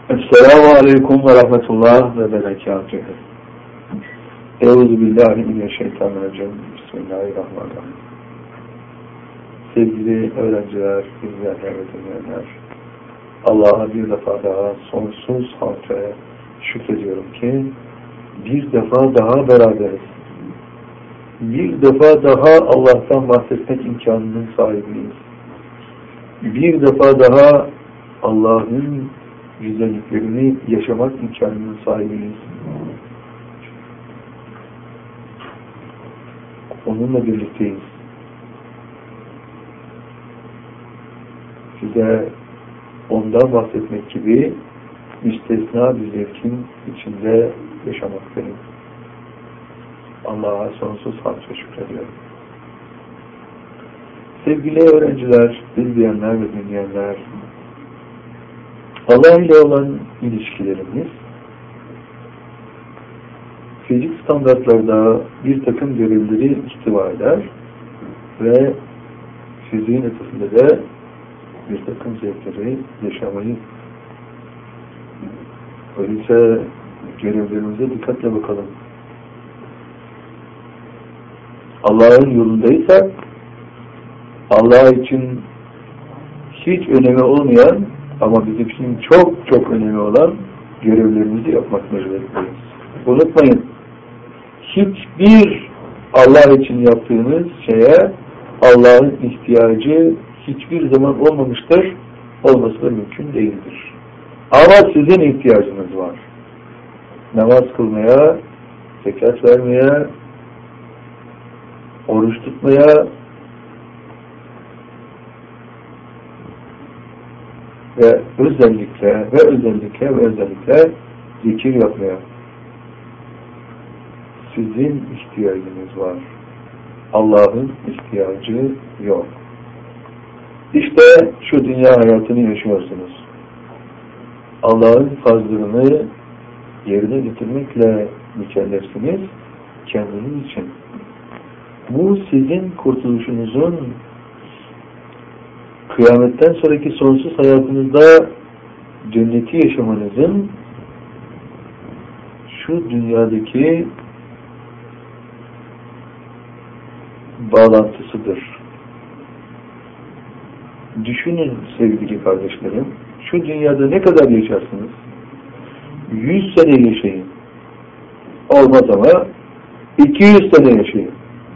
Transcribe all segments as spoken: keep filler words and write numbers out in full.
Esselamu Aleyküm ve Rahmetullah ve Berekatuhu. Euzubillahimineşşeytanirracim. Bismillahirrahmanirrahim. Sevgili öğrenciler, izleyenler ve dinleyenler, Allah'a bir defa daha sonsuz hamd ve şükrediyorum ki bir defa daha beraberiz. Bir defa daha Allah'tan bahsetmek imkanının sahibiyiz. Bir defa daha Allah'ın güzelliklerini yaşamak imkanının sahibiyiz. Onunla birlikteyiz. Size ondan bahsetmek gibi müstesna bir zevkin içinde yaşamaktayım. Allah'a sonsuz hamd ve şükrediyorum. Sevgili öğrenciler, izleyenler ve dinleyenler, Allah ile olan ilişkilerimiz fizik standartlarda bir takım görevleri ihtiva eder ve fiziğin ötesinde de bir takım zevkleri yaşamayı. Öyleyse görevlerimize dikkatle bakalım. Allah'ın yolundaysa Allah için hiç önemi olmayan ama bizim için çok çok önemli olan görevlerimizi yapmak mecburiyetindeyiz. Unutmayın, hiçbir Allah için yaptığınız şeye Allah'ın ihtiyacı hiçbir zaman olmamıştır, olması da mümkün değildir. Ama sizin ihtiyacınız var. Namaz kılmaya, zekat vermeye, oruç tutmaya ve özellikle ve özellikle ve özellikle zikir yapmaya. Sizin ihtiyacınız var. Allah'ın ihtiyacı yok. İşte şu dünya hayatını yaşıyorsunuz. Allah'ın fazlını yerine getirmekle mükellefsiniz kendiniz için. Bu sizin kurtuluşunuzun, kıyametten sonraki sonsuz hayatınızda cenneti yaşamanızın şu dünyadaki bağlantısıdır. Düşünün sevgili kardeşlerim, şu dünyada ne kadar yaşarsınız? Yüz sene yaşayın. Olmaz ama iki yüz sene yaşayın.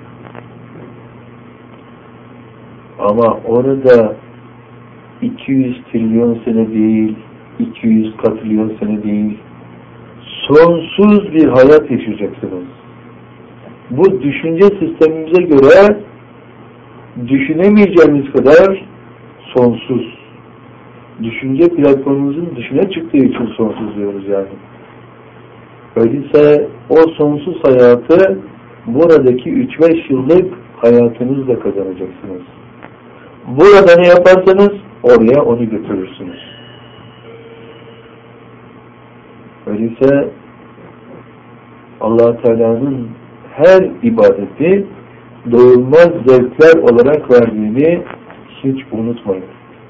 Ama orada iki yüz trilyon sene değil, iki yüz katrilyon sene değil, sonsuz bir hayat yaşayacaksınız. Bu düşünce sistemimize göre düşünemeyeceğimiz kadar sonsuz. Düşünce platformumuzun dışına çıktığı için sonsuz diyoruz yani. Öyleyse o sonsuz hayatı buradaki üç beş yıllık hayatınızla kazanacaksınız. Burada ne yaparsanız oraya onu götürürsünüz. Öyleyse Allah Teala'nın her ibadeti doyulmaz zevkler olarak verdiğini hiç unutmayın.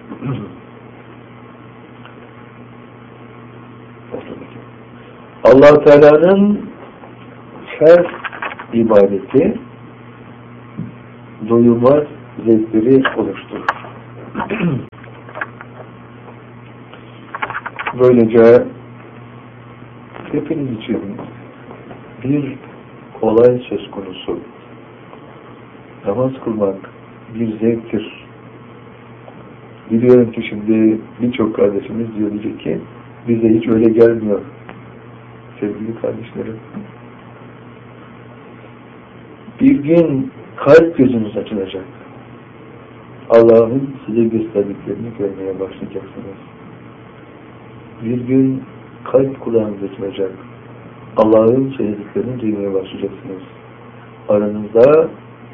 Allah Teala'nın her ibadeti doyulmaz zevkleri oluşturur. Böylece hepiniz için bir olay söz konusu. Namaz kılmak bir zevktir. Biliyorum ki şimdi birçok kardeşimiz diyecek ki bize hiç öyle gelmiyor. Sevgili kardeşlerim, bir gün kalp gözünüz açılacak. Allah'ın size gösterdiklerini görmeye başlayacaksınız. Bir gün kalp kulağınız açılacak. Allah'ın söylediklerini duymaya başlayacaksınız. Aranızda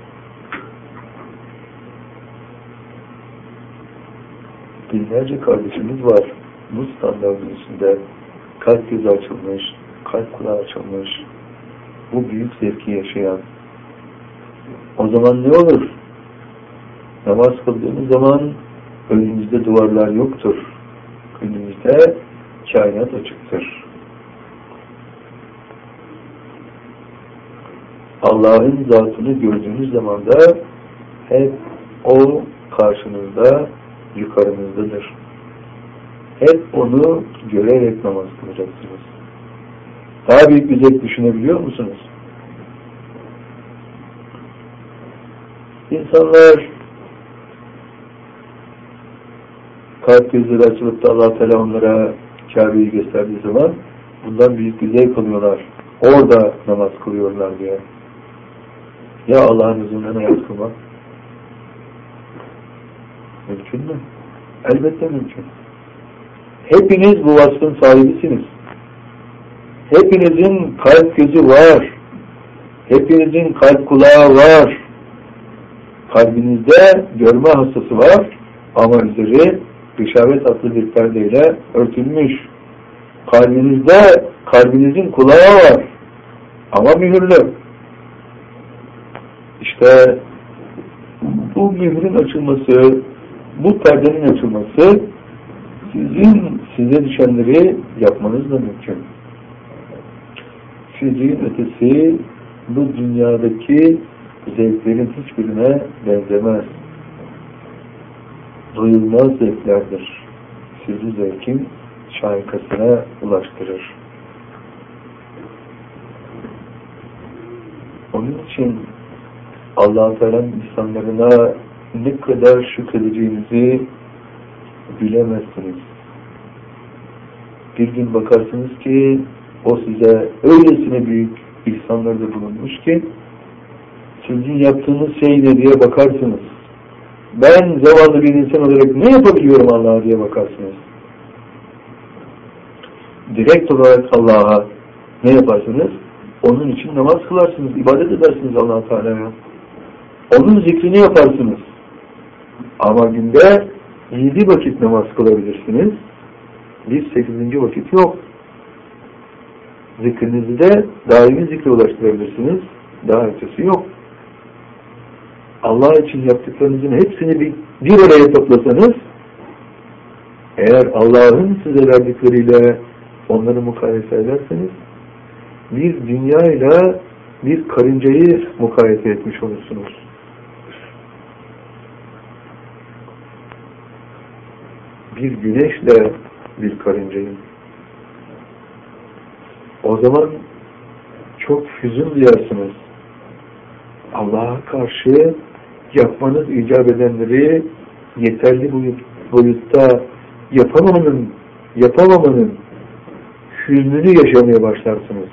binlerce kardeşimiz var. Bu standartın içinde kalp gözü açılmış, kalp kulağı açılmış, bu büyük zevki yaşayan. O zaman ne olur? Namaz kıldığınız zaman önümüzde duvarlar yoktur. Önümüzde kainat açıktır. Allah'ın zatını gördüğünüz zaman da hep o karşınızda, yukarınızdadır. Hep onu görerek namaz kılacaksınız. Daha büyük bir zevk düşünebiliyor musunuz? İnsanlar kalp gözleri açılıp da Allah Teala onlara Kabe'yi gösterdiği zaman bundan büyük bir zevk alıyorlar. Orada namaz kılıyorlar diye. Ya Allah'ın huzuruna namaz kılmak? Mümkün mü? Elbette mümkün. Hepiniz bu vasfın sahibisiniz. Hepinizin kalp gözü var. Hepinizin kalp kulağı var. Kalbinizde görme hastası var. Ama üzeri gışavet adlı bir perdeyle örtülmüş. Kalbinizde kalbinizin kulağı var. Ama mühürlü. İşte bu mührün açılması, bu perdenin açılması sizin size düşenleri yapmanızla mümkün. Sizin ötesi bu dünyadaki zevklerin hiçbirine benzemez. Duyulmaz zevklerdir. Sizi zevkin şahikasına ulaştırır. Onun için Allah-u Teala'nın insanlarına ne kadar şükredeceğinizi bilemezsiniz. Bir gün bakarsınız ki o size öylesine büyük ihsanlarda bulunmuş ki sizin yaptığınız şey ne diye bakarsınız. Ben zavallı bir insan olarak ne yapabiliyorum Allah'a diye bakarsınız. Direkt olarak Allah'a ne yaparsınız? Onun için namaz kılarsınız, ibadet edersiniz Allah-u Teala'ya. Onun zikrini yaparsınız. Ama günde yedi vakit namaz kılabilirsiniz. Bir sekizinci vakit yok. Zikrinizi de daimi zikre ulaştırabilirsiniz. Daha ötesi yok. Allah için yaptıklarınızın hepsini bir, bir araya toplasanız, eğer Allah'ın size verdikleriyle onları mukayese ederseniz, bir dünyayla bir karıncayı mukayese etmiş olursunuz. Bir güneşle bir karıncayı. O zaman çok hüzün duyarsınız. Allah'a karşı yapmanız icap edenleri yeterli boyut, boyutta yapamamanın, yapamamanın hüznünü yaşamaya başlarsınız.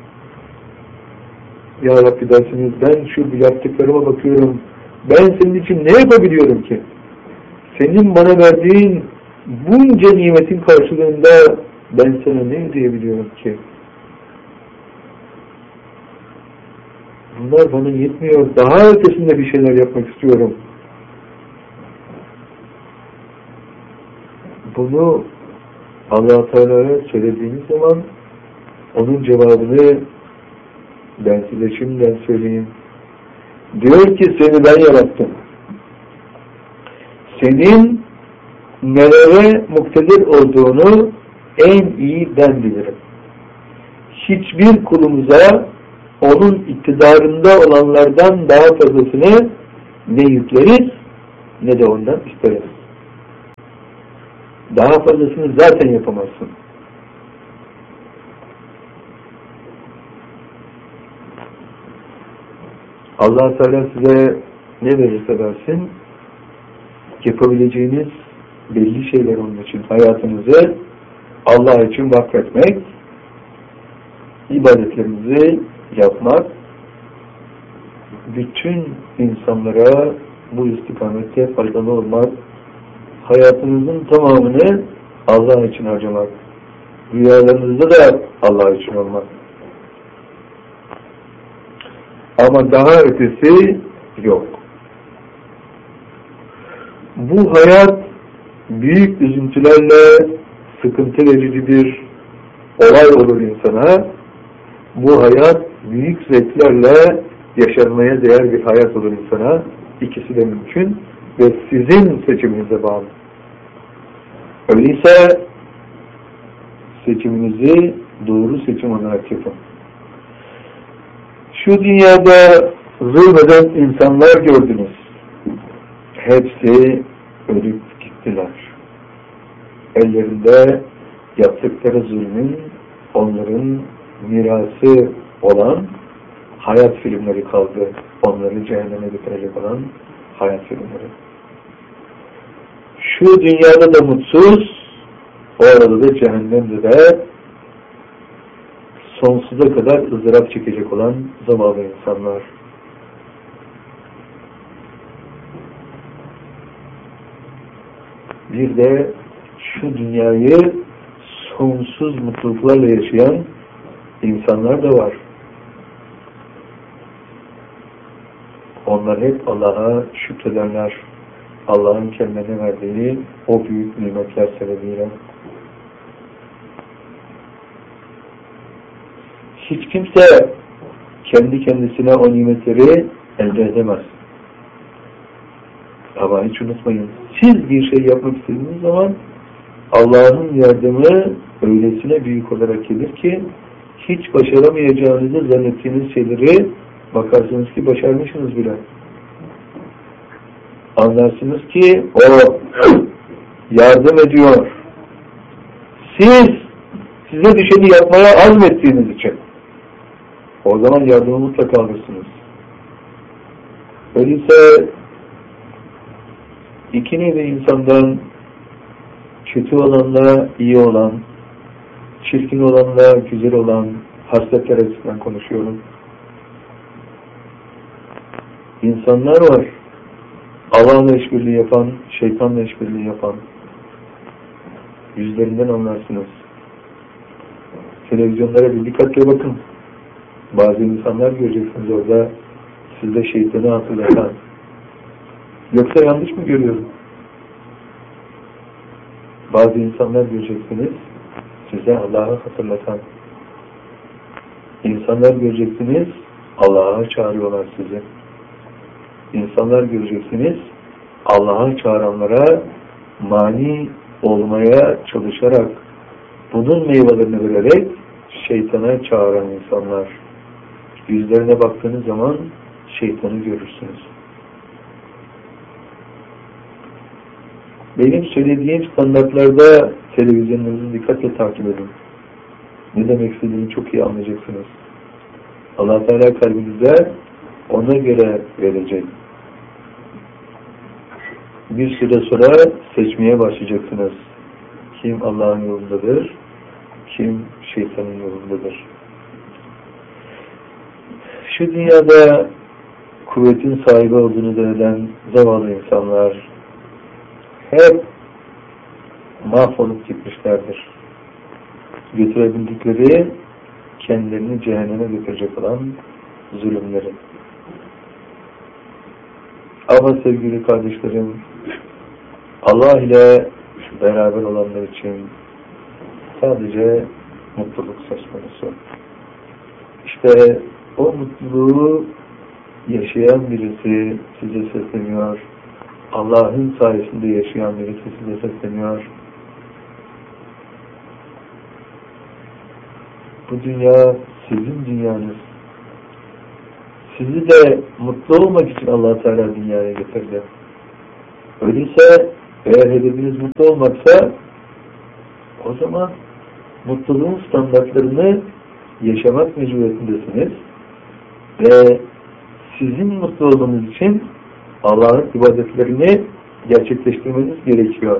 Ya Rabbi dersiniz, ben şu yaptıklarıma bakıyorum, ben senin için ne yapabiliyorum ki? Senin bana verdiğin bunca nimetin karşılığında ben sana ne diyebiliyorum ki? Bunlar bana yetmiyor, daha ötesinde bir şeyler yapmak istiyorum. Bunu Allah-u Teala'ya söylediğiniz zaman onun cevabını ben size şimdiden söyleyeyim. Diyor ki seni ben yarattım. Senin nelere muktedir olduğunu en iyi ben bilirim. Hiçbir kulumuza onun iktidarında olanlardan daha fazlasını ne yükleriz ne de ondan isteriz. Daha fazlasını zaten yapamazsın. Allah Teala size ne verirse versin, yapabileceğiniz belli şeyler onun için. Hayatınızı Allah için vakfetmek, ibadetlerinizi yapmak, bütün insanlara bu istikamette faydalı olmak, hayatınızın tamamını Allah için harcamak, rüyalarınızda da Allah için olmak. Ama daha ötesi yok. Bu hayat büyük üzüntülerle sıkıntı verici bir olay olur insana. Bu hayat büyük zevklerle yaşanmaya değer bir hayat olur insana. İkisi de mümkün ve sizin seçiminize bağlı. Öyleyse seçiminizi doğru seçim olarak yapın. Şu dünyada zulmeden insanlar gördünüz. Hepsi ölüp gittiler. Ellerinde yaptıkları zulmün onların mirası olan hayat filmleri kaldı. Onları cehenneme götürecek olan hayat filmleri. Şu dünyada da mutsuz, orada da cehennemde de sonsuza kadar ızdırap çekecek olan zavallı insanlar. Bir de şu dünyayı sonsuz mutluluklarla yaşayan insanlar da var. Onlar hep Allah'a şükredenler, Allah'ın kendilerine verdiği o büyük nimetler sebebiyle. Hiç kimse kendi kendisine o nimetleri elde edemez. Ama hiç unutmayın, siz bir şey yapmak istediğiniz zaman Allah'ın yardımı öylesine büyük olarak gelir ki hiç başaramayacağınızı zannettiğiniz şeyleri bakarsınız ki başarmışsınız bile. Anlarsınız ki o yardım ediyor. Siz size düşeni yapmaya azmettiğiniz için o zaman yardımı mutlaka alırsınız. Öyleyse iki nevi insandan kötü olanla iyi olan, çirkin olanla güzel olan, hasletler açısından konuşuyorum. İnsanlar var. Allah'la işbirliği yapan, şeytanla işbirliği yapan. Yüzlerinden anlarsınız. Televizyonlara bir dikkatle bakın. Bazı insanlar göreceksiniz orada size şeytanı hatırlatan. Yoksa yanlış mı görüyorum? Bazı insanlar göreceksiniz size Allah'ı hatırlatan. İnsanlar göreceksiniz Allah'a çağırıyorlar sizi. İnsanlar göreceksiniz Allah'a çağıranlara mani olmaya çalışarak bunun meyvelerini vererek şeytana çağıran insanlar. Yüzlerine baktığınız zaman şeytanı görürsünüz. Benim söylediğim standartlarda televizyonlarınızı dikkatle takip edin. Ne demek istediğimi çok iyi anlayacaksınız. Allah Teala kalbinize ona göre verecek. Bir süre sonra seçmeye başlayacaksınız. Kim Allah'ın yolundadır, kim şeytanın yolundadır. Şu dünyada kuvvetin sahibi olduğunu zanneden zavallı insanlar hep mahvolup gitmişlerdir. Götürebildikleri kendilerini cehenneme götürecek olan zulümleri. Ama sevgili kardeşlerim, Allah ile beraber olanlar için sadece mutluluk söz konusu. İşte o mutluluğu yaşayan birisi size sesleniyor. Allah'ın sayesinde yaşayan birisi size sesleniyor. Bu dünya sizin dünyanız. Sizi de mutlu olmak için Allah Teala dünyaya getirdi. Öyleyse eğer hedefiniz mutlu olmaksa o zaman mutluluğun standartlarını yaşamak mecburiyetindesiniz ve sizin mutlu olmanız için Allah'ın ibadetlerini gerçekleştirmeniz gerekiyor.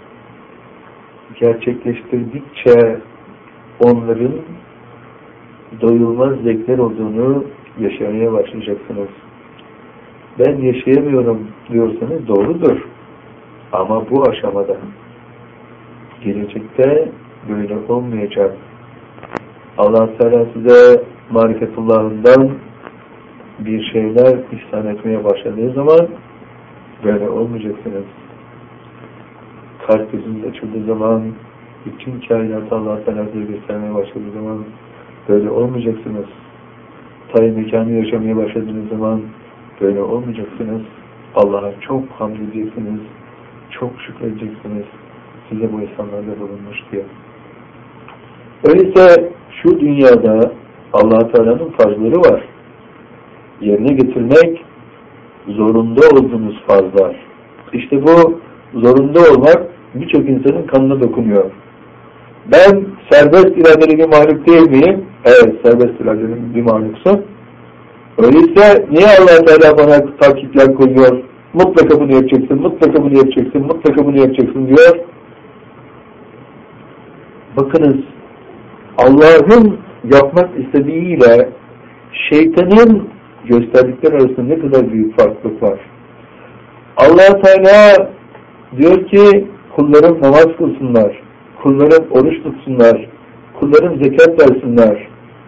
Gerçekleştirdikçe onların doyulmaz zevkler olduğunu yaşamaya başlayacaksınız. Ben yaşayamıyorum diyorsanız doğrudur. Ama bu aşamada gelecekte böyle olmayacak. Allah Teala size marifetullah'ından bir şeyler ihsan etmeye başladığı zaman böyle olmayacaksınız. Kalp gözünüz açıldığı zaman, bütün kainatı Allah Teala size göstermeye başladığı zaman böyle olmayacaksınız. Tay mekanı yaşamaya başladığınız zaman böyle olmayacaksınız. Allah'a çok hamd edeceksiniz, çok şükredeceksiniz. Size bu ihsanlarda bulunmuş diye. Öyleyse şu dünyada Allah Teala'nın farzları var. Yerine getirmek zorunda olduğunuz farzlar. İşte bu zorunda olmak birçok insanın kanına dokunuyor. Ben serbest iradeli bir mahluk değil miyim? Evet, serbest iradeli bir mahluksun. Öyleyse niye Allah Teala bana takipler koyuyor? Mutlaka bunu yapacaksın, mutlaka bunu yapacaksın, mutlaka bunu yapacaksın diyor. Bakınız, Allah'ın yapmak istediğiyle şeytanın gösterdikleri arasında ne kadar büyük farklılık var. Allah Teala diyor ki kullarım namaz kılsınlar, kullarım oruç tutsunlar, kullarım zekat versinler.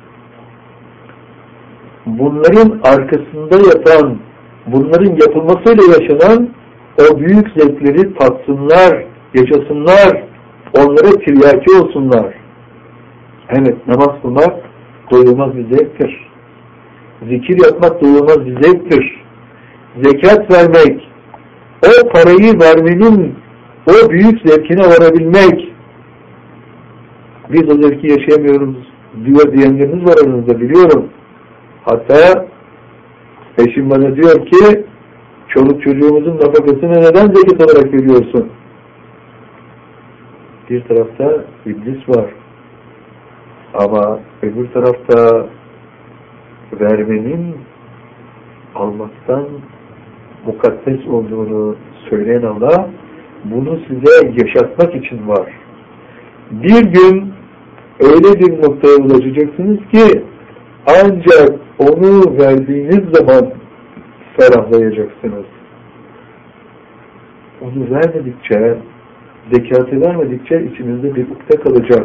Bunların arkasında yatan, bunların yapılmasıyla yaşanan o büyük zevkleri tatsınlar, yaşasınlar, onlara tiryaki olsunlar. Evet, namaz kılmak doyulmaz bir zevktir. Zikir yapmak doyulmaz bir zevktir. Zekat vermek, o parayı vermenin o büyük zevkine varabilmek. Biz o zevki yaşayamıyoruz diyor diyenleriniz var aranızda, biliyorum. Hatta eşim bana diyor ki çoluk çocuğumuzun nafakasını neden zekat olarak veriyorsun? Bir tarafta iblis var. Ama öbür tarafta vermenin almaktan mukaddes olduğunu söyleyen Allah bunu size yaşatmak için var. Bir gün öyle bir noktaya ulaşacaksınız ki ancak onu verdiğiniz zaman ferahlayacaksınız. Onu vermedikçe, zekatı vermedikçe içinizde bir ukde kalacak.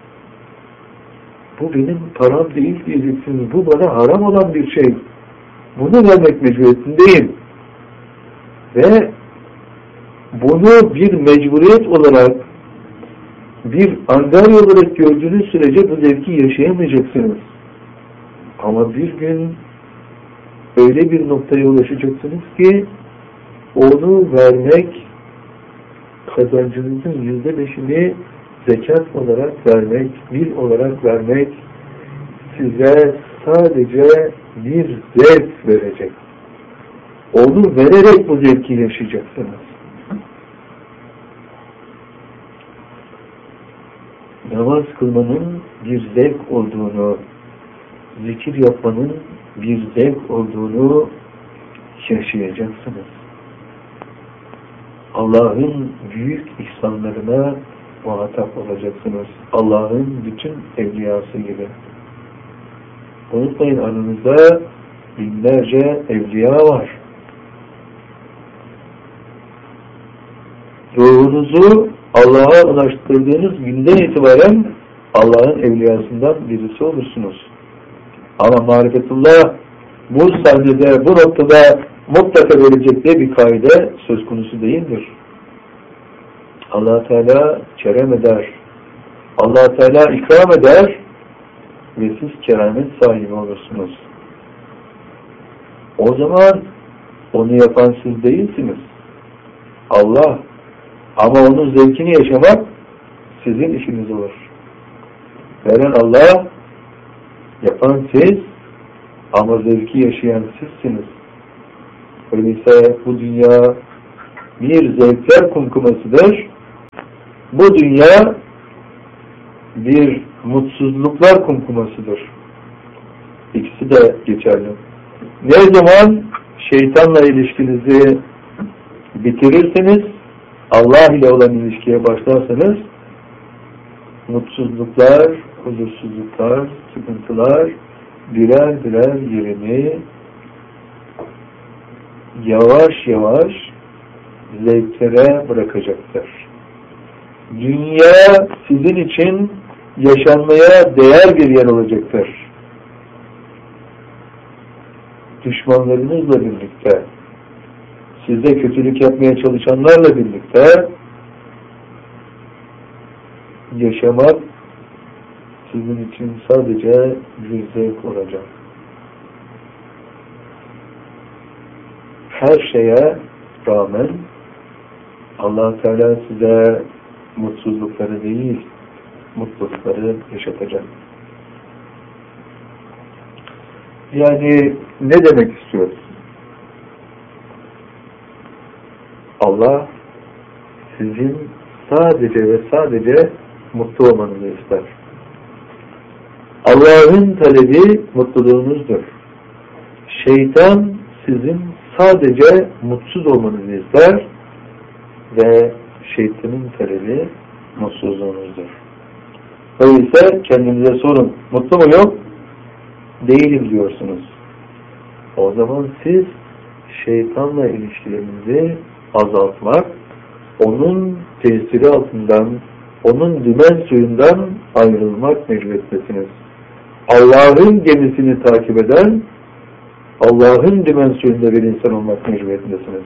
Bu benim param değil diyeceksiniz. Bu bana haram olan bir şey. Bunu vermek mecburiyetindeyim. Ve bunu bir mecburiyet olarak, bir angarya olarak gördüğünüz sürece bu zevki yaşayamayacaksınız. Ama bir gün öyle bir noktaya ulaşacaksınız ki onu vermek, kazancınızın yüzde beşini zekat olarak vermek, bir olarak vermek size sadece bir zevk verecek. Onu vererek bu zevki yaşayacaksınız. Namaz kılmanın bir zevk olduğunu, zikir yapmanın bir zevk olduğunu yaşayacaksınız. Allah'ın büyük ihsanlarına muhatap olacaksınız. Allah'ın bütün evliyası gibi. Unutmayın, aranızda binlerce evliya var. Ruhunuzu Allah'a ulaştırdığınız günden itibaren Allah'ın evliyasından birisi olursunuz. Ama marifetullah bu sahnede, bu noktada mutlaka verecek diye bir kaide söz konusu değildir. Allah Teala kerem eder. Allah Teala ikram eder ve siz keramet sahibi olursunuz. O zaman onu yapan siz değilsiniz. Allah. Ama onun zevkini yaşamak sizin işiniz olur. Veren Allah, yapan siz, ama zevki yaşayan sizsiniz. Öyleyse bu dünya bir zevkler kumkumasıdır. Bu dünya bir mutsuzluklar kumkumasıdır. İkisi de geçerli. Ne zaman şeytanla ilişkinizi bitirirseniz, Allah ile olan ilişkiye başlarsanız, mutsuzluklar, huzursuzluklar, sıkıntılar birer birer yerini yavaş yavaş zevklere bırakacaktır. Dünya sizin için yaşanmaya değer bir yer olacaktır. Düşmanlarınızla birlikte, size kötülük yapmaya çalışanlarla birlikte yaşamak sizin için sadece bir zevk olacak. Her şeye rağmen Allah Teala size mutsuzlukları değil, mutlulukları yaşatacak. Yani ne demek istiyoruz? Allah sizin sadece ve sadece mutlu olmanızı ister. Allah'ın talebi mutluluğunuzdur. Şeytan sizin sadece mutsuz olmanızı ister ve şeytanın talebi mutsuzluğunuzdur. Öyleyse kendinize sorun. Mutlu mu yok? Değilim diyorsunuz. O zaman siz şeytanla ilişkilerinizi azaltmak, onun tesiri altından, onun dümen suyundan ayrılmak mecburiyetindesiniz. Allah'ın gemisini takip eden, Allah'ın dümen suyunda bir insan olmak mecburiyetindesiniz.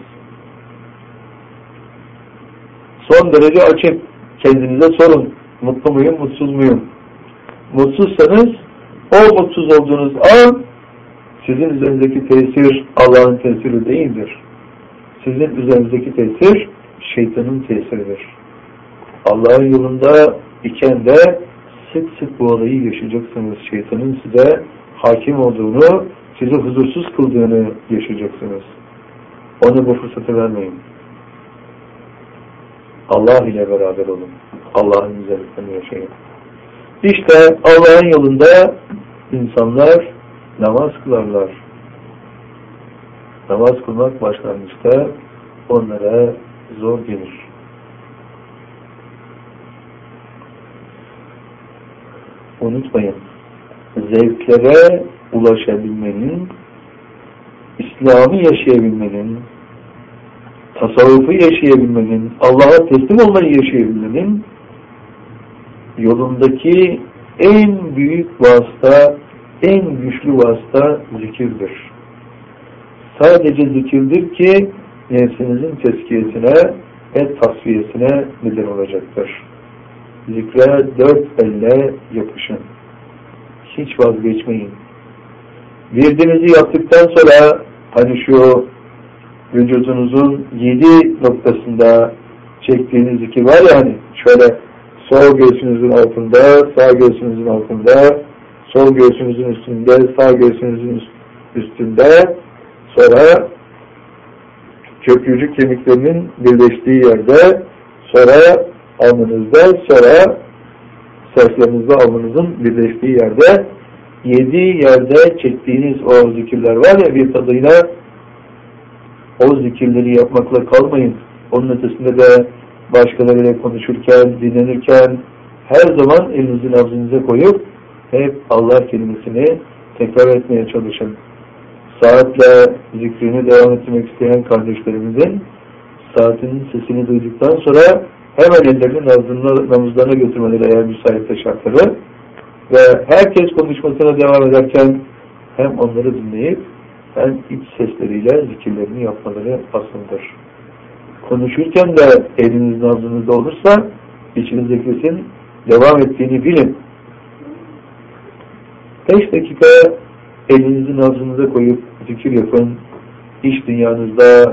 Son derece açık. Kendinize sorun. Mutlu muyum, mutsuz muyum? Mutsuzsanız, o mutsuz olduğunuz an, sizin üzerindeki tesir Allah'ın tesiri değildir. Sizin üzerinizdeki tesir şeytanın tesiridir. Allah'ın yolunda iken de sık sık bu olayı yaşayacaksınız. Şeytanın size hakim olduğunu, sizi huzursuz kıldığını yaşayacaksınız. Ona bu fırsatı vermeyin. Allah ile beraber olun. Allah'ın güzelliklerini yaşayın. İşte Allah'ın yolunda insanlar namaz kılarlar. Namaz kılmak başlangıçta onlara zor gelir. Unutmayın, zevklere ulaşabilmenin, İslam'ı yaşayabilmenin, tasavvufu yaşayabilmenin, Allah'a teslim olmayı yaşayabilmenin yolundaki en büyük vasıta, en güçlü vasıta zikirdir. Sadece zikirdir ki nefsinizin tezkiyesine ve tasfiyesine neden olacaktır. Zikre dört elle yapışın. Hiç vazgeçmeyin. Virdinizi yaptıktan sonra hani şu vücudunuzun yedi noktasında çektiğiniz zikir var ya, hani şöyle sol göğsünüzün altında, sağ göğsünüzün altında, sol göğsünüzün üstünde, sağ göğsünüzün üstünde, sonra köprücük kemiklerinin birleştiği yerde, sonra alnınızda, sonra saçlarınızda alnınızın birleştiği yerde, yedi yerde çektiğiniz o zikirler var ya, bir tadıyla o zikirleri yapmakla kalmayın. Onun ötesinde de başkalarıyla konuşurken, dinlenirken her zaman elinizin nabzınıza koyup hep Allah kelimesini tekrar etmeye çalışın. Saatle zikrini devam etmek isteyen kardeşlerimizin saatinin sesini duyduktan sonra hemen ellerini nabızlarına götürmeleri eğer müsaitse şartları ve herkes konuşmasına devam ederken hem onları dinleyip hem iç sesleriyle zikirlerini yapmaları asıldır. Konuşurken de eliniz nabzınızda olursa içinizdekisin devam ettiğini bilin. Beş dakika elinizi nabzınıza koyup zikir yapın. İş dünyanızda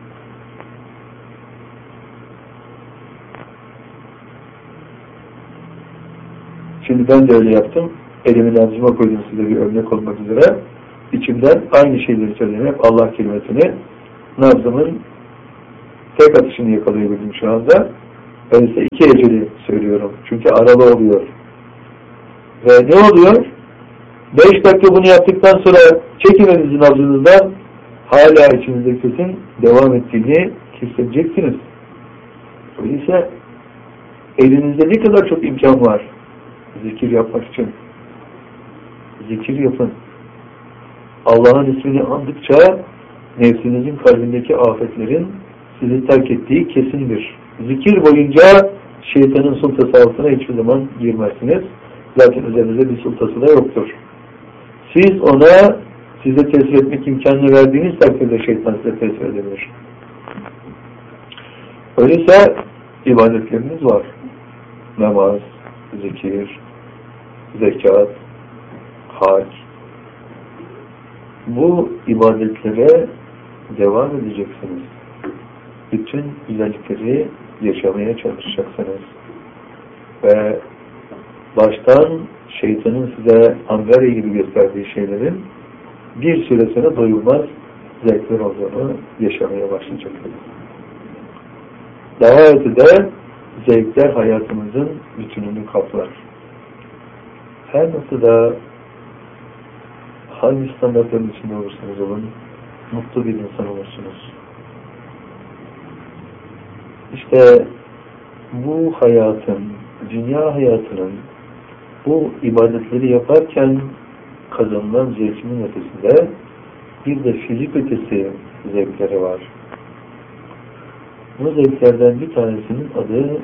şimdi ben de öyle yaptım. Elimi nabzıma koydum size bir örnek olmak üzere. İçimden aynı şeyleri söyleyeyim. Hep Allah kelimesini nabzımın tek atışını yakalayabildim şu anda. Öyleyse iki eceli söylüyorum. Çünkü aralı oluyor. Ve ne oluyor? Beş dakika bunu yaptıktan sonra çekin elinizi nabzınızdan, hala içinizdeki sesin devam ettiğini hissedeceksiniz. Öyleyse elinizde ne kadar çok imkan var zikir yapmak için. Zikir yapın. Allah'ın ismini andıkça nefsinizin kalbindeki afetlerin sizi terk ettiği kesindir. Zikir boyunca şeytanın sultası altına hiçbir zaman girmezsiniz. Zaten üzerinizde bir sultası da yoktur. Siz ona size tesir etmek imkanını verdiğiniz takdirde şeytan size tesir edebilir. Öyleyse ibadetleriniz var. Namaz, zikir, zekat, hac. Bu ibadetlere devam edeceksiniz. Bütün güzellikleri yaşamaya çalışacaksınız. Ve baştan şeytanın size angarya gibi gösterdiği şeylerin bir süre sonra doyulmaz zevkler olduğunu yaşamaya başlayacaksınız. Daha ötede zevkler hayatımızın bütününü kaplar. Her noktada hangi standartların içinde olursanız olun, mutlu bir insan olursunuz. İşte bu hayatın, dünya hayatının bu ibadetleri yaparken kazanılan zevkinin ötesinde bir de fizik ötesi zevkleri var. Bu zevklerden bir tanesinin adı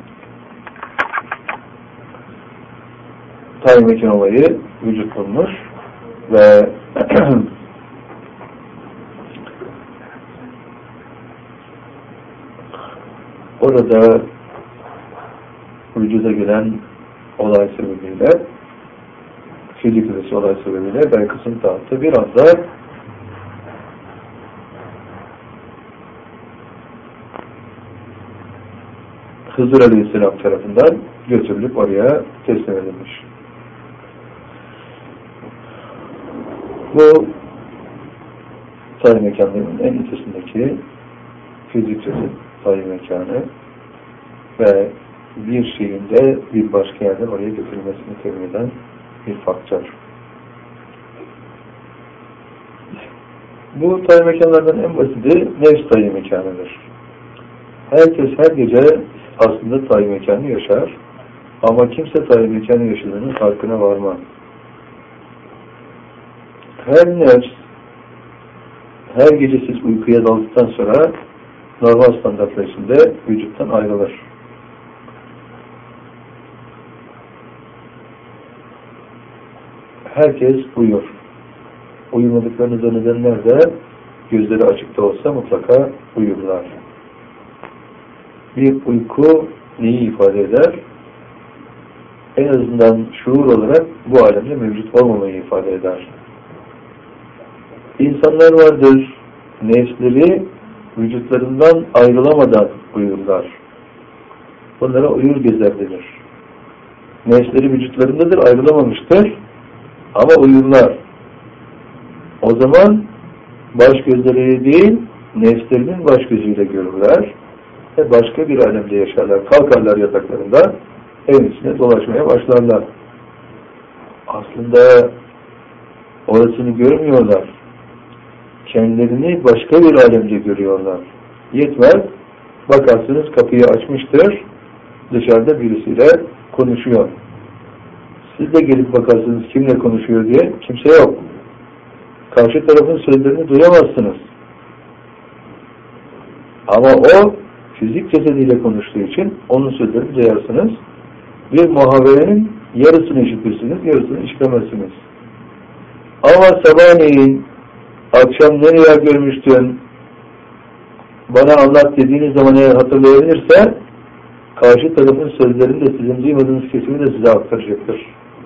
tayin mekan olayı vücut bulmuş ve orada vücuda gelen olay sebebiyle, fizik ötesi olay sebebiyle belkısın tahtı bir anda Hızır Aleyhisselam tarafından götürülüp oraya teslim edilmiş. Bu tayin mekanlarının en ötesindeki fizik tayin mekanı ve bir şeyin de bir başka yerden oraya götürülmesini temin eden bir faktör. Bu tayin mekanlardan en basiti nefs tayin mekanıdır. Herkes her gece aslında tayin mekanı yaşar ama kimse tayin mekanı yaşadığının farkına varmaz. Her nefs her gece siz uykuya daldıktan sonra normal standartlar içinde vücuttan ayrılır. Herkes uyur. Uyumadıklarını zannedenler de gözleri açıkta olsa mutlaka uyurlar. Bir uyku neyi ifade eder? En azından şuur olarak bu alemde mevcut olmamayı ifade eder. İnsanlar vardır, nefsleri vücutlarından ayrılamadan uyurlar. Bunlara uyur gezer denir. Nefsleri vücutlarındadır, ayrılamamıştır ama uyurlar. O zaman baş gözleri değil, nefslerinin baş gözüyle görürler ve başka bir alemde yaşarlar. Kalkarlar yataklarında, evin içine dolaşmaya başlarlar. Aslında orasını görmüyorlar. Kendilerini başka bir alemde görüyorlar. Yetmez, bakarsınız kapıyı açmıştır, dışarıda birisiyle konuşuyor. Siz de gelip bakarsınız kimle konuşuyor diye, kimse yok. Karşı tarafın sözlerini duyamazsınız. Ama o fizik cesediyle konuştuğu için onun sözlerini duyarsınız. Bir muhaberenin yarısını işitirsiniz, yarısını işitemezsiniz. Ama sabahleyin akşam ne rüya görmüştün, bana anlat dediğiniz zaman eğer hatırlayabilirse, karşı tarafın sözlerini de sizin duymadığınız kesimi de size aktaracaktır.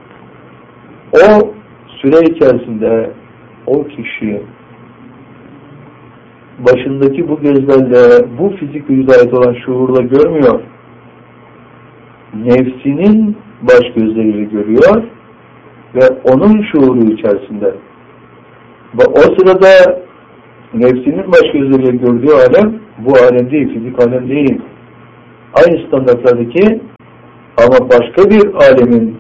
O süre içerisinde o kişi başındaki bu gözlerle, bu fizik vücuda ait olan şuurla görmüyor. Nefsinin baş gözleriyle görüyor ve onun şuuru içerisinde. Ve o sırada nefsinin baş gözleriyle gördüğü alem bu alem değil, fizik alem değil. Aynı standartlardaki ama başka bir alemin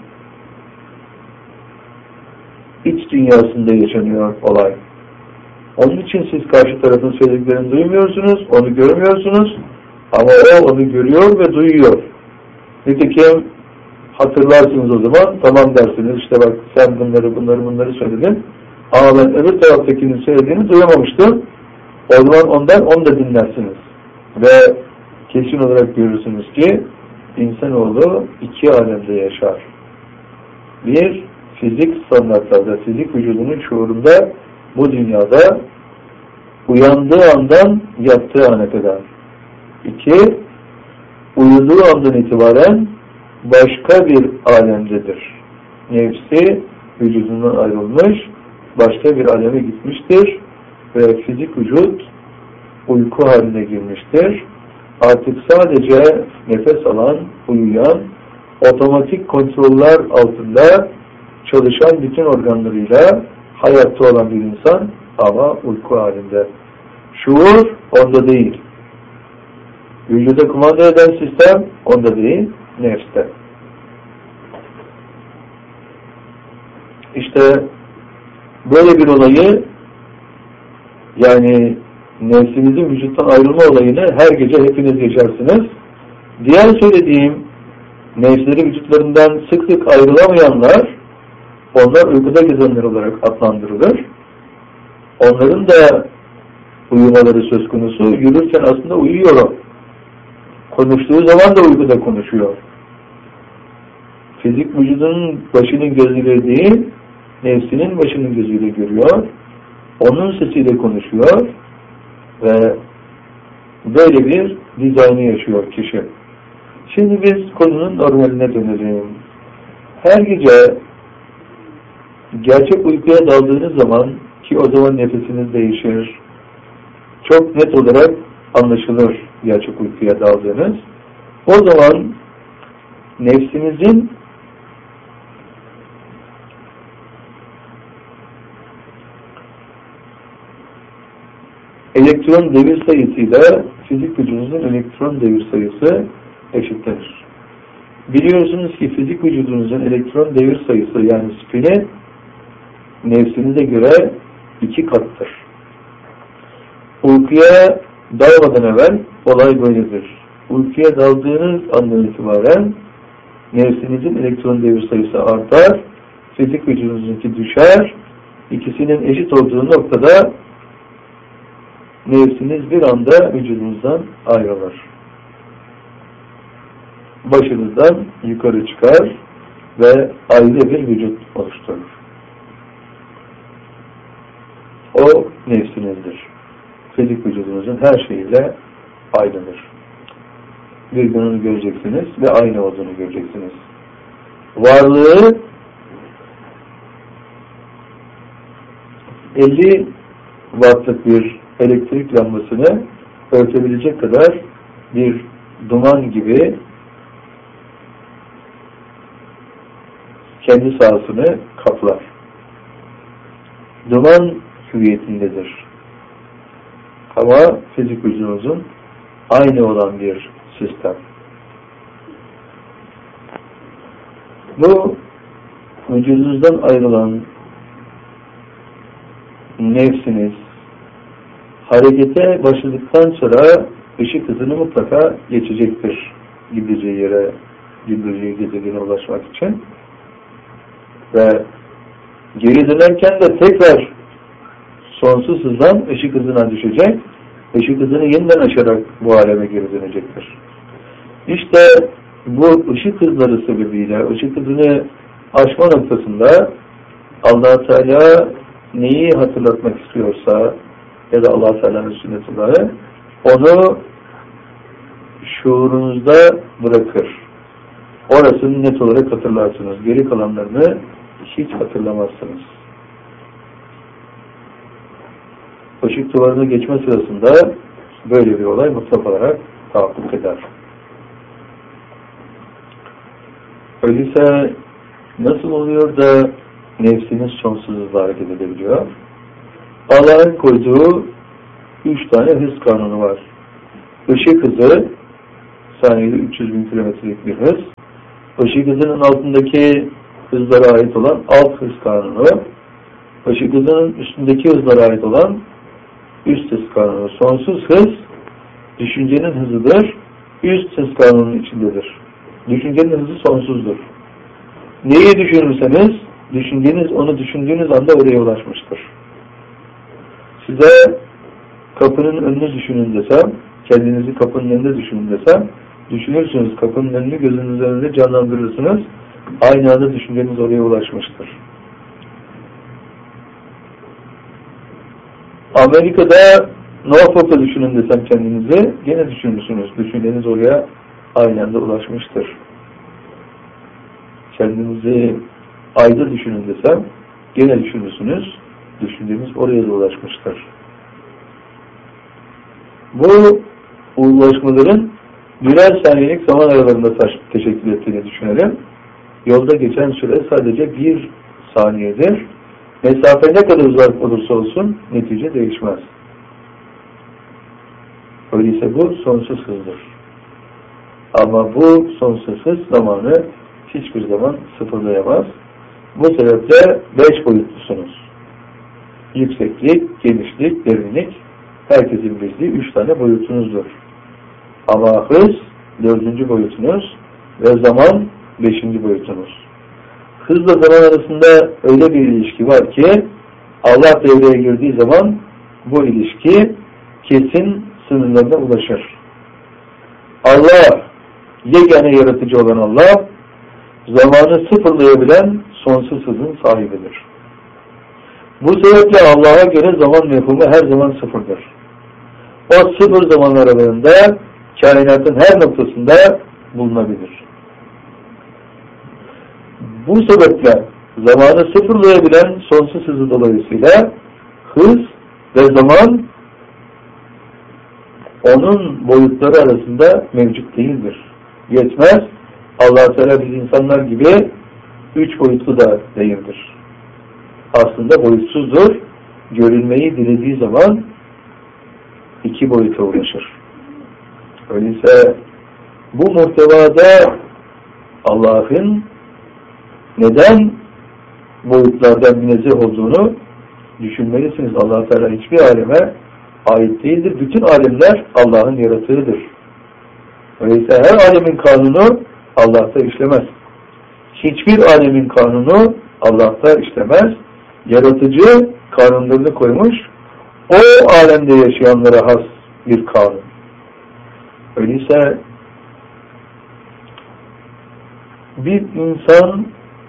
iç dünyasında yaşanıyor olay. Onun için siz karşı tarafın söylediklerini duymuyorsunuz, onu görmüyorsunuz ama o onu görüyor ve duyuyor. Nitekim hatırlarsınız o zaman, tamam dersiniz, işte bak sen bunları bunları bunları söyledin ama ben öbür taraftakinin söylediğini duyamamıştım. O zaman ondan onu da dinlersiniz. Ve kesin olarak görürsünüz ki insanoğlu iki alemde yaşar. Bir, fizik standartlarda, fizik vücudunun şuurunda bu dünyada uyandığı andan yattığı ana kadar. İki, uyuduğu andan itibaren başka bir alemdedir. Nefsi vücudundan ayrılmış, başka bir aleme gitmiştir ve fizik vücut uyku haline girmiştir. Artık sadece nefes alan, uyuyan, otomatik kontroller altında çalışan bütün organlarıyla hayatta olan bir insan ama uyku halinde. Şuur onda değil. Vücuda kumanda eden sistem onda değil, nefste. İşte böyle bir olayı, yani nefsinizin vücuttan ayrılma olayını her gece hepiniz yaşarsınız. Diğer söylediğim nefsleri vücutlarından sık sık ayrılamayanlar, onlar uykuda gezenler olarak adlandırılır. Onların da uyumaları söz konusu. Yürürken aslında uyuyor. Konuştuğu zaman da uykuda konuşuyor. Fizik vücudunun başının gözüyle değil, nefsinin başının gözüyle görüyor. Onun sesiyle konuşuyor ve böyle bir dizaynı yaşıyor kişi. Şimdi biz konunun normaline dönelim. Her gece gerçek uykuya daldığınız zaman, ki o zaman nefesiniz değişir, çok net olarak anlaşılır gerçek uykuya daldığınız. O zaman nefsinizin elektron devir sayısıyla fizik vücudunuzun elektron devir sayısı eşitlenir. Biliyorsunuz ki fizik vücudunuzun elektron devir sayısı, yani spini, nefsinize göre iki kattır. Uykuya dalmadan evvel olay böyledir. Uykuya daldığınız andan itibaren nefsinizin elektron devir sayısı artar, fizik vücudunuzunki düşer. İkisinin eşit olduğu noktada nefsiniz bir anda vücudunuzdan ayrılır. Başınızdan yukarı çıkar ve ayrı bir vücut oluşturur. O nefsinizdir. Fizik vücudunuzun her şeyiyle aynıdır. Bir gün onu göreceksiniz ve aynı olduğunu göreceksiniz. Varlığı elli wattlık bir elektrik lambasını örtebilecek kadar bir duman gibi kendi sahasını kaplar. Duman hüviyetindedir. Ama fizik vücudumuzun aynı olan bir sistem. Bu vücudunuzdan ayrılan nefsiniz harekete başladıktan sonra ışık hızını mutlaka geçecektir. Gideceği yere, gideceği gezegene ulaşmak için. Ve geri dönerken de tekrar sonsuz hızdan ışık hızına düşecek. Işık hızını yeniden aşarak bu aleme geri dönecektir. İşte bu ışık hızları sebebiyle ışık hızını aşma noktasında Allah-u Teala neyi hatırlatmak istiyorsa ya da Allah-u Teala'nın sünnetullah onu şuurunuzda bırakır. Orasını net olarak hatırlarsınız. Geri kalanlarını hiç hatırlamazsınız. Işık duvarını geçme sırasında böyle bir olay mutlak olarak tahakkuk eder. Öyleyse nasıl oluyor da nefsiniz sonsuz hızla hareket edebiliyor? Allah'ın koyduğu üç tane hız kanunu var. Işık hızı saniyede üç yüz bin kilometrelik bir hız. Işık hızının altındaki hızlara ait olan alt hız kanunu. Işık hızının üstündeki hızlara ait olan üst hız kanunu. Sonsuz hız düşüncenin hızıdır. Üst hız kanunun içindedir. Düşüncenin hızı sonsuzdur. Neyi düşünürseniz düşünceniz onu düşündüğünüz anda oraya ulaşmıştır. Size kapının önünü düşünün desem, kendinizi kapının önünde düşünün desem, düşünürsünüz, kapının önünü gözünüzün önünde canlandırırsınız. Aynı anda düşünceniz oraya ulaşmıştır. Amerika'da Norfolk'ta düşünün desem kendinizi, gene düşünürsünüz. Düşünceniz oraya aynı anda ulaşmıştır. Kendinizi Ay'da düşünün desem, gene düşünürsünüz. Düşünceniz oraya da ulaşmıştır. Bu ulaşmaların birer saniyelik zaman aralarında taş, teşekkür ettiğini düşünelim. Yolda geçen süre sadece bir saniyedir. Mesafe ne kadar uzak olursa olsun netice değişmez. Öyleyse bu sonsuz hızdır. Ama bu sonsuz hız zamanı hiçbir zaman sıfırlayamaz. Bu sebeple beş boyutlusunuz. Yükseklik, genişlik, derinlik, herkesin bildiği üç tane boyutunuzdur. Ama hız dördüncü boyutunuz ve zaman beşinci boyutunuz. Hızla zaman arasında öyle bir ilişki var ki Allah devreye girdiği zaman bu ilişki kesin sınırlarına ulaşır. Allah, yegane yaratıcı olan Allah, zamanı sıfırlayabilen sonsuz hızın sahibidir. Bu sebeple Allah'a göre zaman mefhumu her zaman sıfırdır. O sıfır zaman aralığında kainatın her noktasında bulunabilir. Bu sebeple zamanı sıfırlayabilen sonsuz hızı dolayısıyla hız ve zaman onun boyutları arasında mevcut değildir. Yetmez. Allah-u Teala biz insanlar gibi üç boyutlu da değildir. Aslında boyutsuzdur. Görülmeyi dilediği zaman iki boyuta ulaşır. Öyleyse bu muhtevada Allah'ın neden boyutlardan münezzeh olduğunu düşünmelisiniz. Allah-u Teala hiçbir aleme ait değildir. Bütün alemler Allah'ın yaratığıdır. Öyleyse her alemin kanunu Allah'ta işlemez. Hiçbir alemin kanunu Allah'ta işlemez. Yaratıcı kanunlarını koymuş, o alemde yaşayanlara has bir kanun. Öyleyse bir insan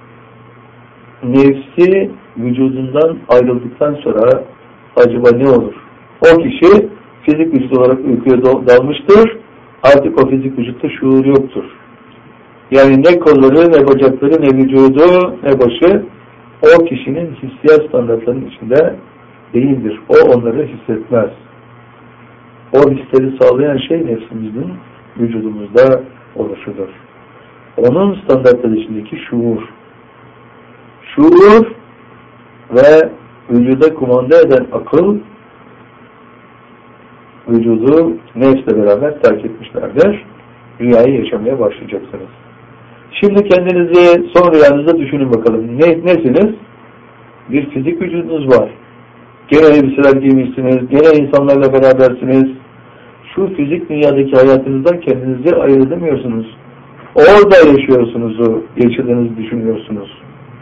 nefsi vücudundan ayrıldıktan sonra acaba ne olur? O kişi fizik vücut olarak uykuya dalmıştır. Artık o fizik vücutta şuur yoktur. Yani ne kolları, ne bacakları, ne vücudu, ne başı o kişinin hissiyat standartlarının içinde değildir. O onları hissetmez. O hisleri sağlayan şey nefsimizin vücudumuzda oluşudur. Onun standartları içindeki şuur. Şuur ve vücuda kumanda eden akıl vücudu nefsle beraber terk etmişlerdir. Rüyayı yaşamaya başlayacaksınız. Şimdi kendinizi son rüyanızda düşünün bakalım. Ne, nesiniz? Bir fizik vücudunuz var. Gene elbiseler giymişsiniz. Gene insanlarla berabersiniz. Şu fizik dünyadaki hayatınızdan kendinizi ayıramıyorsunuz. Orada yaşıyorsunuz, yaşadığınızı düşünüyorsunuz.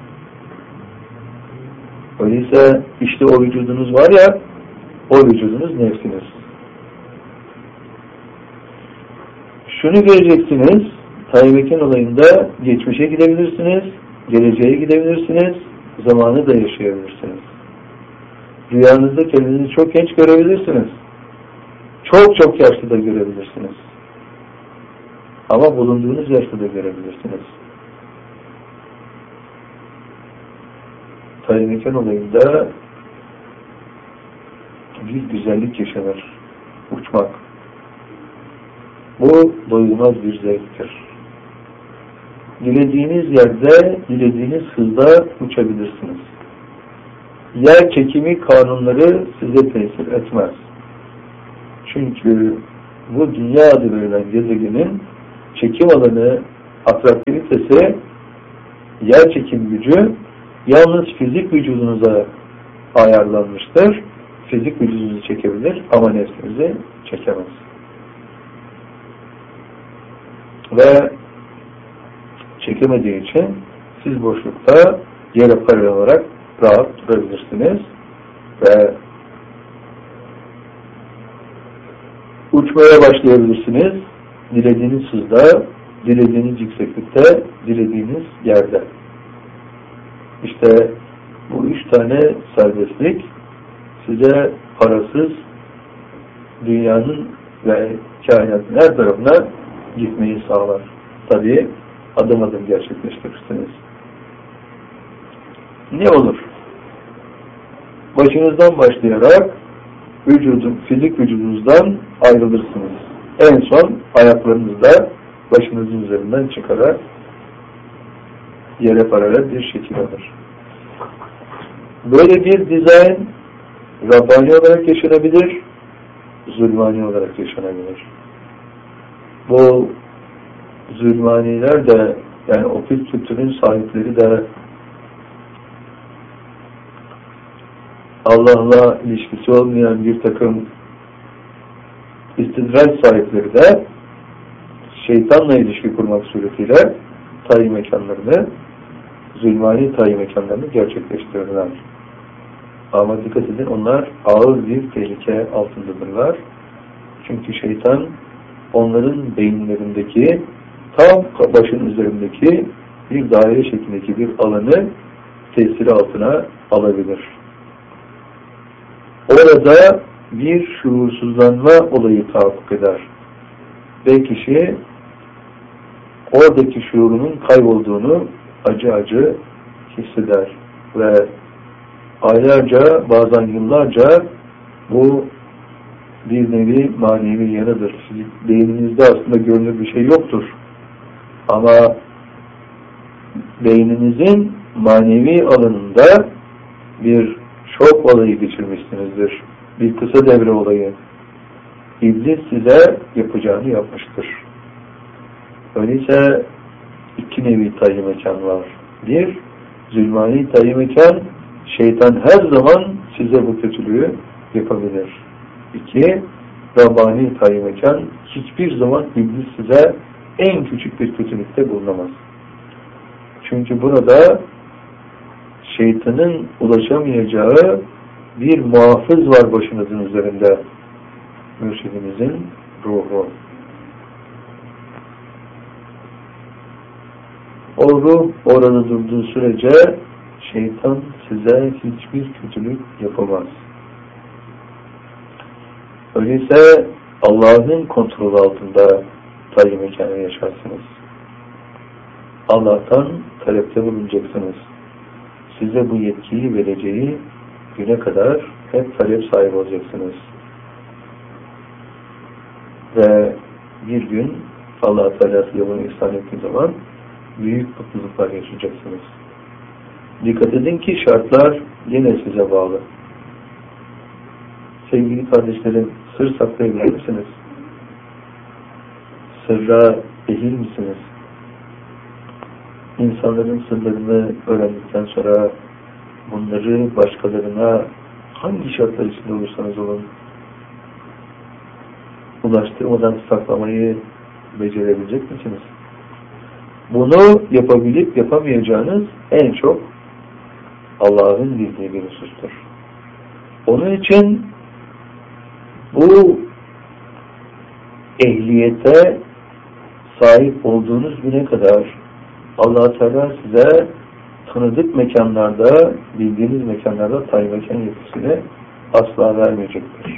Öyleyse işte o vücudunuz var ya, o vücudunuz nefsiniz. Şunu göreceksiniz, Tayyip olayında geçmişe gidebilirsiniz, geleceğe gidebilirsiniz, zamanı da yaşayabilirsiniz. Rüyanızda kendinizi çok genç görebilirsiniz. Çok çok yaşlı da görebilirsiniz. Ama bulunduğunuz yaşta da görebilirsiniz. Tayyip olayında bir güzellik yaşanır. Uçmak. Bu doyulmaz bir zevktir. Dilediğiniz yerde, dilediğiniz hızda uçabilirsiniz. Yer çekimi kanunları size tesir etmez. Çünkü bu dünya adı verilen gezegenin çekim alanı, atraktivitesi, yer çekim gücü yalnız fizik vücudunuza ayarlanmıştır. Fizik vücudunuzu çekebilir ama nefsinizi çekemez. Ve çekemediği için siz boşlukta yere paralel olarak rahat durabilirsiniz ve uçmaya başlayabilirsiniz. Dilediğiniz hızda, dilediğiniz yükseklikte, dilediğiniz yerde. İşte bu üç tane serbestlik size parasız dünyanın ve kainatın her tarafına gitmeyi sağlar. Tabii adım adım gerçekleştirirsiniz. Ne olur? Başınızdan başlayarak vücudun, fizik vücudunuzdan ayrılırsınız. en son ayaklarınızı da başınızın üzerinden çıkarak yere paralel bir şekil alır. Böyle bir dizayn Rabbani olarak yaşanabilir, zulmani olarak yaşanabilir. Bu zulmaniler de, yani okült kültürün sahipleri de, Allah'la ilişkisi olmayan bir takım istidral sahipleri de şeytanla ilişki kurmak suretiyle tayin mekanlarını, zulmani tayin mekanlarını gerçekleştirirler. Ama dikkat edin, onlar ağır bir tehlike altındadırlar. Çünkü şeytan onların beyinlerindeki, tam başın üzerindeki bir daire şeklindeki bir alanı tesiri altına alabilir. Orada bir şuursuzlanma olayı tahakkuk eder. Ve kişi oradaki şuurunun kaybolduğunu acı acı hisseder. Ve aylarca, bazen yıllarca bu bir nevi manevi yanıdır. Beyninizde aslında görünür bir şey yoktur. Ama beyninizin manevi alanında bir şok olayı geçirmişsinizdir. Bir kısa devre olayı. İblis size yapacağını yapmıştır. Öyleyse iki nevi tayin mekan var. Bir, zulmani tayin mekan, şeytan her zaman size bu kötülüğü yapabilir. İki, Rabbani tayin mekan, hiçbir zaman iblis size en küçük bir kötülükte bulunamaz. Çünkü burada şeytanın ulaşamayacağı bir muhafız var başınızın üzerinde. Mürşidimizin ruhu. O ruh orada durduğu sürece şeytan size hiçbir kötülük yapamaz. Öyleyse Allah'ın kontrolü altında tayin mekanı yaşarsınız. Allah'tan talepte bulunacaksınız. Size bu yetkiyi vereceği güne kadar hep talep sahibi olacaksınız. Ve bir gün Allah-u Teala size bunu ihsan ettiği zaman büyük mutluluklar yaşayacaksınız. Dikkat edin ki şartlar yine size bağlı. Sevgili kardeşlerim, sır saklayabilir misiniz? Sırra ehil misiniz? İnsanların sırlarını öğrendikten sonra bunları başkalarına hangi şartlar içinde olursanız olun ulaştırmadan saklamayı becerebilecek misiniz? Bunu yapabilip yapamayacağınız en çok Allah'ın bildiği bir husustur. Onun için bu ehliyete sahip olduğunuz güne kadar Allah-u Teala size tanıdık mekanlarda, bildiğiniz mekanlarda tayin mekan yetkisini asla vermeyecektir.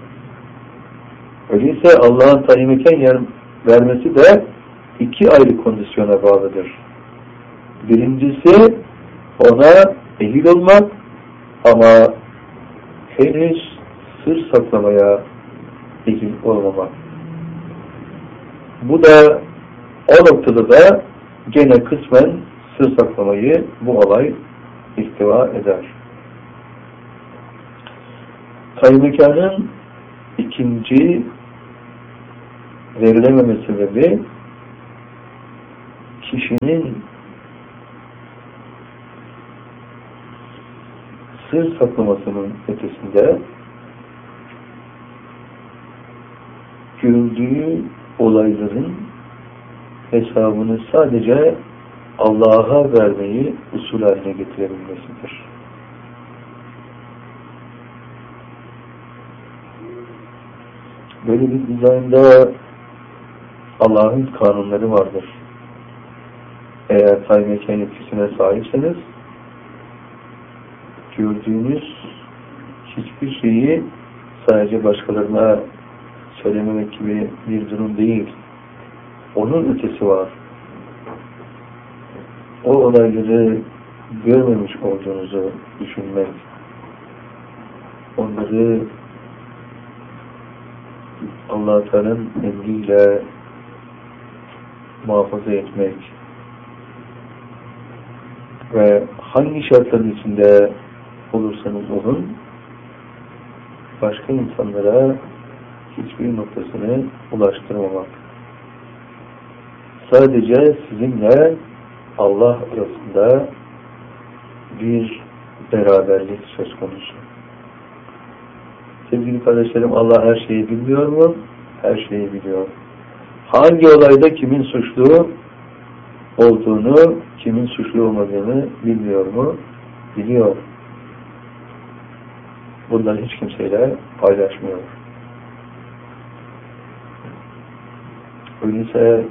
Öyleyse Allah'ın tayin mekan yer vermesi de iki ayrı kondisyona bağlıdır. Birincisi ona ehil olmak ama henüz sır saklamaya ehil olmamak. Bu da o noktada da gene kısmen sır saklamayı bu olay ihtiva eder. Tayin mekanın ikinci verilememe sebebi kişinin sır saklamasının ötesinde gördüğü olayların hesabını sadece Allah'a vermeyi usul haline getirebilmesidir. Böyle bir dizaynda Allah'ın kanunları vardır. Eğer tayin mekan yetkisine sahipseniz gördüğünüz hiçbir şeyi sadece başkalarına söylememek gibi bir durum değil. Onun ötesi var. O olayları görmemiş olduğunuzu düşünmek, onları Allah-u Teala'nın emriyle muhafaza etmek ve hangi şartların içinde olursanız olun, başka insanlara hiçbir noktasını ulaştırmamak. Sadece sizinle Allah arasında bir beraberlik söz konusu. Sevgili kardeşlerim, Allah her şeyi bilmiyor mu? Her şeyi biliyor. Hangi olayda kimin suçlu olduğunu, kimin suçlu olmadığını bilmiyor mu? Biliyor. Bunları hiç kimseyle paylaşmıyor. Öyleyse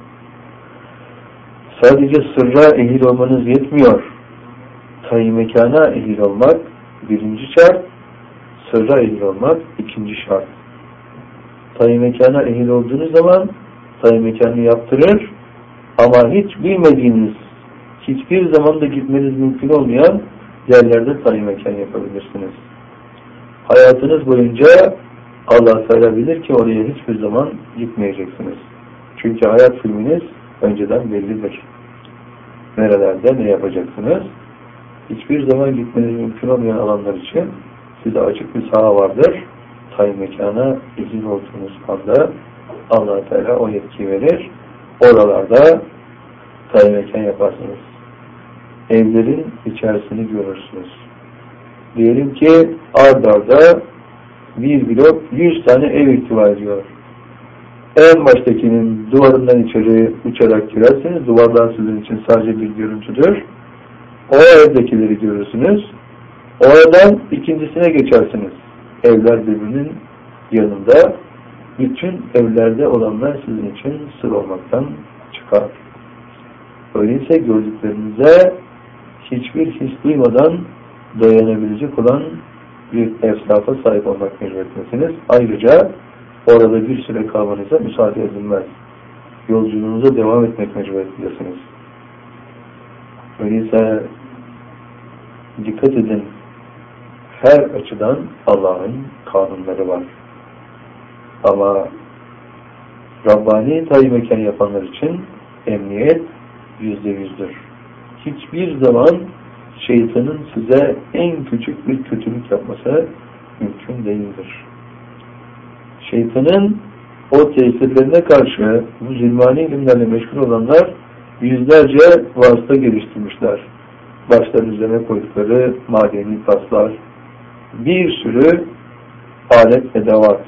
sadece sırra ehil olmanız yetmiyor. Tayin mekana ehil olmak birinci şart, sırra ehil olmak ikinci şart. Tayin mekana ehil olduğunuz zaman tayin mekanı yaptırır ama hiç bilmediğiniz, hiçbir zaman da gitmeniz mümkün olmayan yerlerde tayin mekan yapabilirsiniz. Hayatınız boyunca Allah Teala bilir ki oraya hiçbir zaman gitmeyeceksiniz. Çünkü hayat filminiz önceden bellidir. Nerelerde ne yapacaksınız? Hiçbir zaman gitmeniz mümkün olmayan alanlar için size açık bir saha vardır. Tayin mekana izin olduğunuz anda Allah Teala o yetki verir. Oralarda tayin mekan yaparsınız. Evlerin içerisini görürsünüz. Diyelim ki ard arda bir blok yüz tane ev ihtiva ediyor. En baştakinin duvarından içeri uçarak girerseniz, duvarlar sizin için sadece bir görüntüdür. O evdekileri görürsünüz. Oradan ikincisine geçersiniz. Evler birbirinin yanında. Bütün evlerde olanlar sizin için sır olmaktan çıkar. Öyleyse gördüklerinize hiçbir his duymadan dayanabilecek olan bir efsafa sahip olmak mecburiyetindesiniz. Ayrıca orada bir süre kalmanıza müsaade edilmez. Yolculuğunuza devam etmek mecburiyetindesiniz. Öyleyse dikkat edin, her açıdan Allah'ın kanunları var. Ama Rabbani tayin mekan yapanlar için emniyet yüzde yüzdür. Hiçbir zaman şeytanın size en küçük bir kötülük yapması mümkün değildir. Şeytanın o tesirlerine karşı bu zilmani ilimlerle meşgul olanlar yüzlerce vasıta geliştirmişler. Başların üzerine koydukları madeni taslar, bir sürü alet edevat.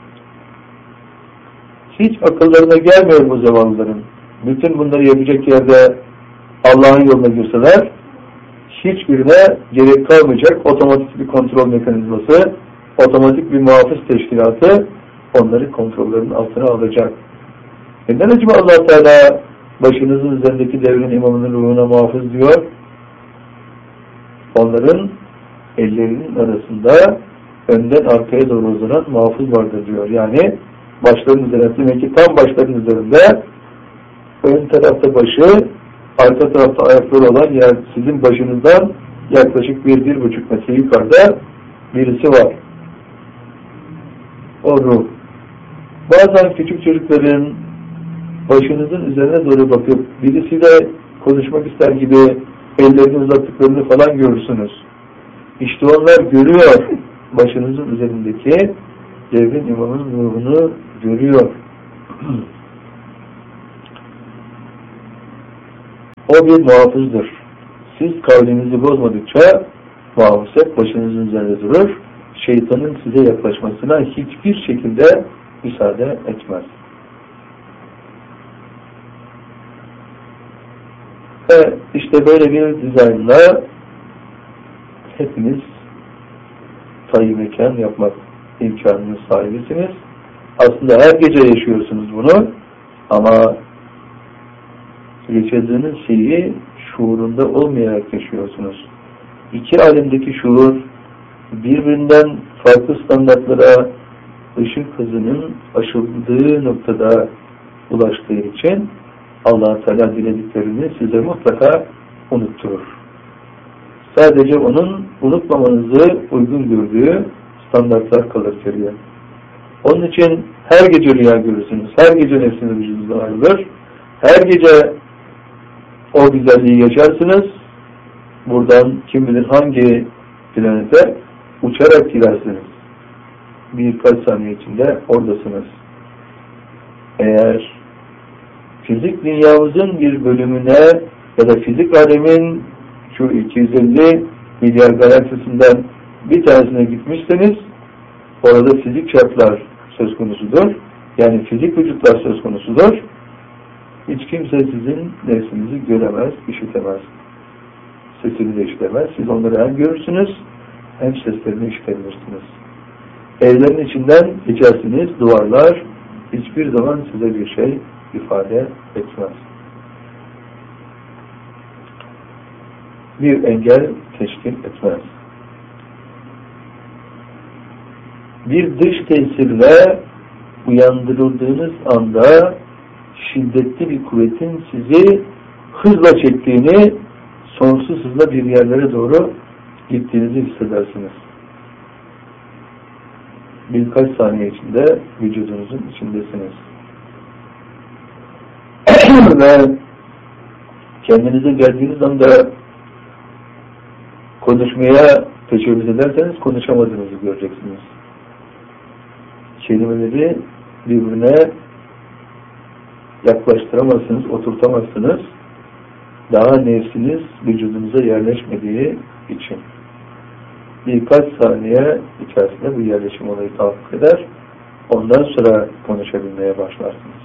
Hiç akıllarına gelmiyor bu zavallıların. Bütün bunları yapacak yerde Allah'ın yoluna girseler, hiçbirine gerek kalmayacak otomatik bir kontrol mekanizması, otomatik bir muhafız teşkilatı onları kontrollerinin altına alacak. Neden acaba Allah Teala başınızın üzerindeki devrin imamının ruhuna muhafız diyor? Onların ellerinin arasında önden arkaya doğru uzanan muhafız vardır diyor. Yani başların üzerinde, demek ki tam başların üzerinde ön tarafta başı, arka tarafta ayakları olan yer sizin başınızdan yaklaşık bir, bir buçuk metre yukarıda birisi var. O ruh. Bazen küçük çocukların başınızın üzerine doğru bakıp birisiyle konuşmak ister gibi ellerini uzattıklarını falan görürsünüz. İşte onlar görüyor. Başınızın üzerindeki devrin imamının ruhunu görüyor. O bir muhafızdır. Siz kavlinizi bozmadıkça muhafız hep başınızın üzerinde durur. Şeytanın size yaklaşmasına hiçbir şekilde müsaade etmez. Ve işte böyle bir dizaynla hepiniz tayin mekan yapmak imkanının sahibisiniz. Aslında her gece yaşıyorsunuz bunu ama yaşadığınız şeyi şuurunda olmayarak yaşıyorsunuz. İki alemdeki şuur birbirinden farklı standartlara ışık hızının aşıldığı noktada ulaştığı için Allah-u Teala dilediklerini size mutlaka unutturur. Sadece onun unutmamanızı uygun gördüğü standartlar kalır geriye. Onun için her gece rüya görürsünüz. Her gece nefsiniz vücudunuzdan ayrılır. Her gece o güzelliği yaşarsınız. Buradan kim bilir hangi planete uçarak gidersiniz. Birkaç saniye içinde oradasınız. Eğer fizik dünyamızın bir bölümüne ya da fizik alemin şu iki yüz elli milyar galaksisinden bir tanesine gitmişseniz orada fizik şartlar söz konusudur. Yani fizik vücutlar söz konusudur. Hiç kimse sizin nefsinizi göremez, işitemez. Sesini de işitemez. Siz onları hem görürsünüz hem seslerini işitebilirsiniz. Evlerin içinden geçersiniz, duvarlar hiçbir zaman size bir şey ifade etmez. Bir engel teşkil etmez. Bir dış tesirle uyandırıldığınız anda şiddetli bir kuvvetin sizi hızla çektiğini, sonsuz hızla bir yerlere doğru gittiğinizi hissedersiniz. Birkaç saniye içinde vücudunuzun içindesiniz. Ve kendinize geldiğiniz anda konuşmaya teşebbüs ederseniz konuşamadığınızı göreceksiniz. Kelimeleri birbirine yaklaştıramazsınız, oturtamazsınız. Daha nefsiniz vücudunuza yerleşmediği için. Birkaç saniye içerisinde bu yerleşim olayı tahakkuk eder. Ondan sonra konuşabilmeye başlarsınız.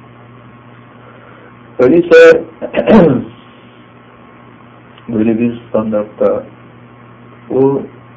Öyleyse böyle bir standartta o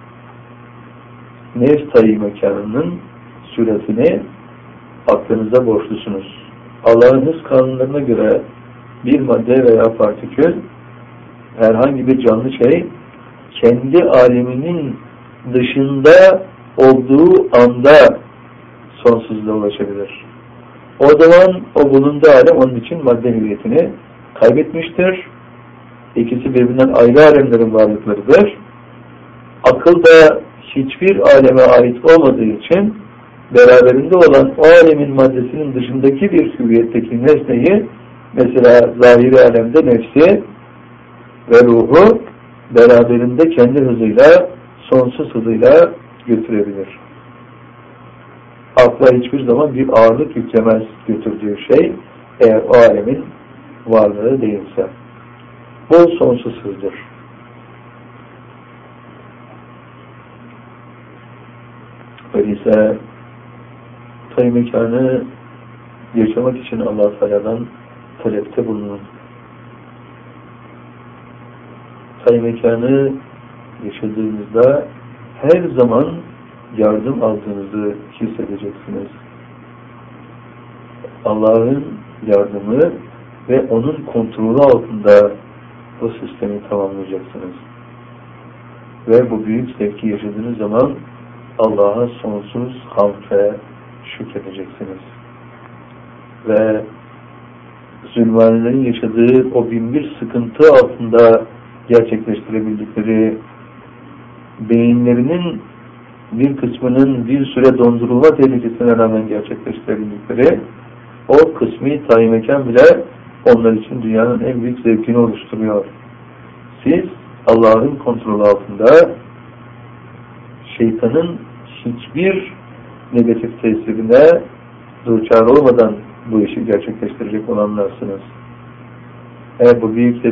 nefs tayyi mekanının süratini aklınıza borçlusunuz. Allah'ın hız kanunlarına göre bir madde veya partikül herhangi bir canlı şey kendi aleminin dışında olduğu anda sonsuzluğa ulaşabilir. O zaman o bulunduğu alem onun için madde hüviyetini kaybetmiştir. İkisi birbirinden ayrı alemlerin varlıklarıdır. Akıl da hiçbir aleme ait olmadığı için beraberinde olan o alemin maddesinin dışındaki bir hüviyetteki nesneyi, mesela zahiri alemde nefsi ve ruhu beraberinde kendi hızıyla, sonsuz hızıyla götürebilir. Akla hiçbir zaman bir ağırlık yüklemez götürdüğü şey, eğer o alemin varlığı değilse. Bu sonsuz hızdır. Öyleyse tay mekanı yaşamak için Allah-u Teala'dan talepte bulunun. Tay mekanı yaşadığınızda her zaman yardım aldığınızı hissedeceksiniz. Allah'ın yardımı ve onun kontrolü altında bu sistemi tamamlayacaksınız. Ve bu büyük zevki yaşadığınız zaman Allah'a sonsuz hamd ve şükredeceksiniz. Ve zulmanilerin yaşadığı o binbir sıkıntı altında gerçekleştirebildikleri, beyinlerinin bir kısmının bir süre dondurulma tehlikesine rağmen gerçekleştirebildikleri o kısmi tayin mekan bile onlar için dünyanın en büyük zevkini oluşturuyor. Siz Allah'ın kontrolü altında şeytanın hiçbir negatif tesirine duçar olmadan bu işi gerçekleştirecek olanlarsınız. Eğer bu büyük